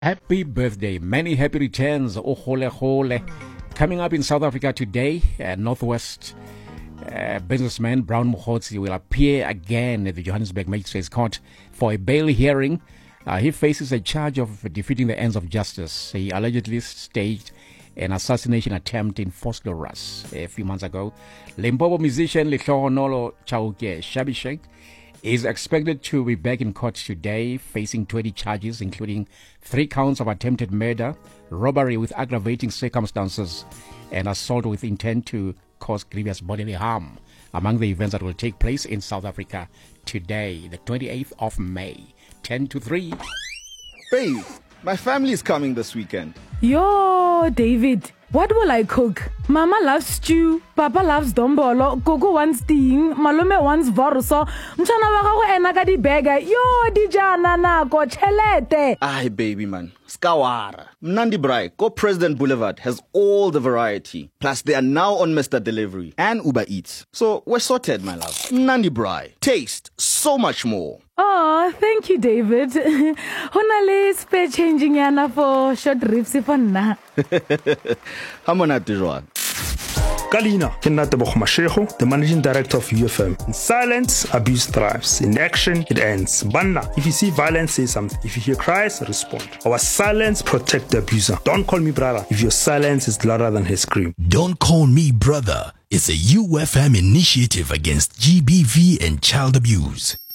Happy birthday. Many happy returns. Ohole. Coming up in South Africa today, Northwest businessman Brown Mokgotsi will appear again at the Johannesburg Magistrates Court for a bail hearing. He faces a charge of defeating the ends of justice. He allegedly staged an assassination attempt in Vosloorus a few months ago. Limpopo musician Lehlohonolo Chauke Shabishek is expected to be back in court today, facing 20 charges, including 3 counts of attempted murder, robbery with aggravating circumstances, and assault with intent to cause grievous bodily harm, among the events that will take place in South Africa today, the 28th of May, 10 to 3. Babe, my family is coming this weekend. Yo, David, what will I cook? Mama loves stew, Papa loves dombolo, Gogo wants ting, Malume wants vorso, Mchana wakago ena di bega, yo dijana na go chelete. Aye, baby man, skawara. Mnandi Brai, Go President Boulevard has all the variety. Plus, they are now on Mr. Delivery and Uber Eats. So, we're sorted, my love. Mnandi Brai, taste so much more. Oh, thank you, David. Honale spare changing yana for short ribs for na. Hamonat Dijon. Kalina, Kenatebo Mashego, the managing director of UFM. In silence, abuse thrives. In action, it ends. Banna, if you see violence, say something. If you hear cries, respond. Our silence protect the abuser. Don't call me brother if your silence is louder than his scream. Don't Call Me Brother is a UFM initiative against GBV and child abuse.